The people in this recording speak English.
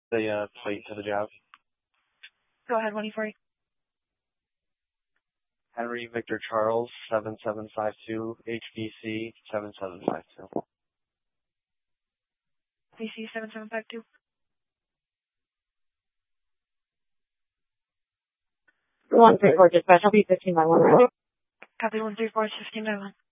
the plate to the job. Go ahead, 1E4. Henry Victor Charles, 7752, HBC 7752. BC 7752. One 3-4 dispatch. I'll be 15 by 1 right. Copy 134, 15 by 1.